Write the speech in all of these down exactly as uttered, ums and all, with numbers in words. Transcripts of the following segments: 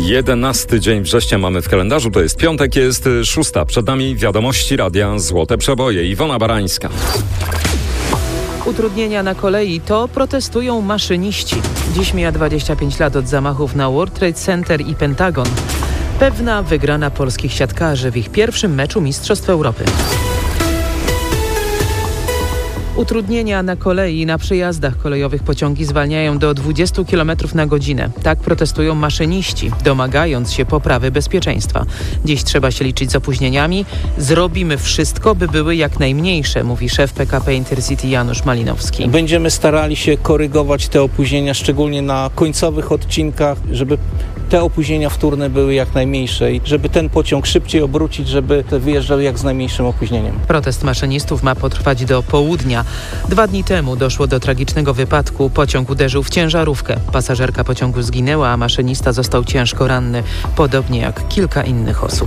jedenasty dzień września mamy w kalendarzu, to jest piątek, jest szósta. Przed nami wiadomości radia Złote Przeboje. Iwona Barańska. Utrudnienia na kolei to protestują maszyniści. Dziś mija dwadzieścia pięć lat od zamachów na World Trade Center i Pentagon. Pewna wygrana polskich siatkarzy w ich pierwszym meczu Mistrzostw Europy. Utrudnienia na kolei i na przejazdach kolejowych pociągi zwalniają do dwadzieścia kilometrów na godzinę. Tak protestują maszyniści, domagając się poprawy bezpieczeństwa. Dziś trzeba się liczyć z opóźnieniami. Zrobimy wszystko, by były jak najmniejsze, mówi szef P K P Intercity Janusz Malinowski. Będziemy starali się korygować te opóźnienia, szczególnie na końcowych odcinkach, żeby te opóźnienia wtórne były jak najmniejsze i żeby ten pociąg szybciej obrócić, żeby wyjeżdżał jak z najmniejszym opóźnieniem. Protest maszynistów ma potrwać do południa. Dwa dni temu doszło do tragicznego wypadku. Pociąg uderzył w ciężarówkę. Pasażerka pociągu zginęła, a maszynista został ciężko ranny, podobnie jak kilka innych osób.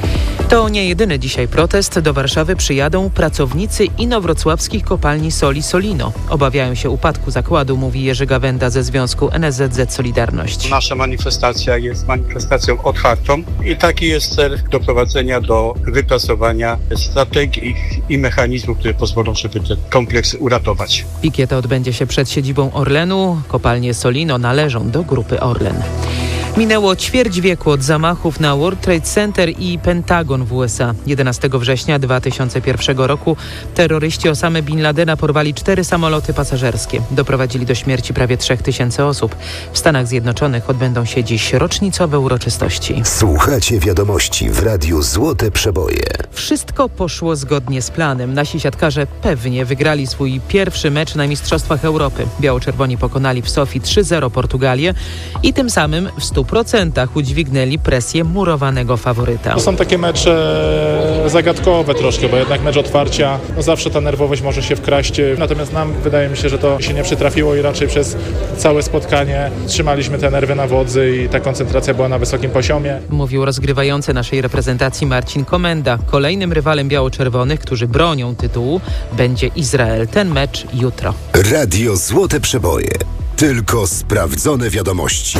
To nie jedyny dzisiaj protest. Do Warszawy przyjadą pracownicy inowrocławskich kopalni soli Solino. Obawiają się upadku zakładu, mówi Jerzy Gawenda ze Związku N S Z Z Solidarność. Nasza manifestacja jest manifestacją otwartą i taki jest cel doprowadzenia do wypracowania strategii i mechanizmów, które pozwolą, żeby ten kompleks uratować. Pikieta odbędzie się przed siedzibą Orlenu. Kopalnie Solino należą do grupy Orlen. Minęło ćwierć wieku od zamachów na World Trade Center i Pentagon w U S A. jedenastego września dwa tysiące pierwszego roku terroryści Osamy Bin Ladena porwali cztery samoloty pasażerskie. Doprowadzili do śmierci prawie trzech tysięcy osób. W Stanach Zjednoczonych odbędą się dziś rocznicowe uroczystości. Słuchacie wiadomości w Radiu Złote Przeboje. Wszystko poszło zgodnie z planem. Nasi siatkarze pewnie wygrali swój pierwszy mecz na Mistrzostwach Europy. Biało-czerwoni pokonali w Sofii trzy zero Portugalię i tym samym w stu procentach udźwignęli presję murowanego faworyta. To są takie mecze zagadkowe troszkę, bo jednak mecz otwarcia, no zawsze ta nerwowość może się wkraść. Natomiast nam wydaje mi się, że to się nie przytrafiło i raczej przez całe spotkanie trzymaliśmy te nerwy na wodzy i ta koncentracja była na wysokim poziomie. Mówił rozgrywający naszej reprezentacji Marcin Komenda. Kolejnym rywalem biało-czerwonych, którzy bronią tytułu, będzie Izrael. Ten mecz jutro. Radio Złote Przeboje. Tylko sprawdzone wiadomości.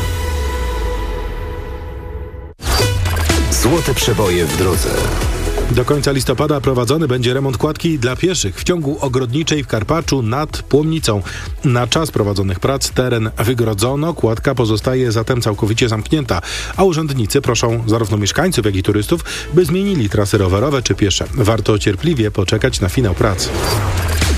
Złote Przeboje w drodze. Do końca listopada prowadzony będzie remont kładki dla pieszych w ciągu ogrodniczej w Karpaczu nad Płomnicą. Na czas prowadzonych prac teren wygrodzono, kładka pozostaje zatem całkowicie zamknięta, a urzędnicy proszą zarówno mieszkańców, jak i turystów, by zmienili trasy rowerowe czy piesze. Warto cierpliwie poczekać na finał prac.